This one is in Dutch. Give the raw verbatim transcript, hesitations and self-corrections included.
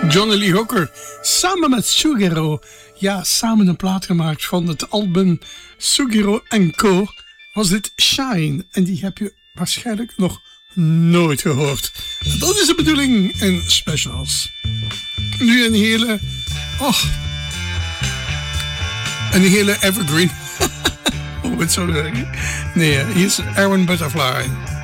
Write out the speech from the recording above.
Johnny Lee Hooker, samen met Sugiro. Ja, samen een plaat gemaakt van het album Sugiro en Co. Was dit Shine. En die heb je waarschijnlijk nog nooit gehoord. Dat is de bedoeling in specials. Nu een hele... Oh, een hele evergreen. Hoe het zo zeggen? Nee, hier is Aaron Butterfly.